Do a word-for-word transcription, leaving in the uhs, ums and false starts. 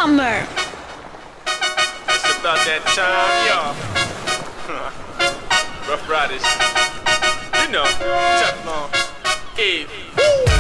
summer. It's about that time, y'all. Rough Riders.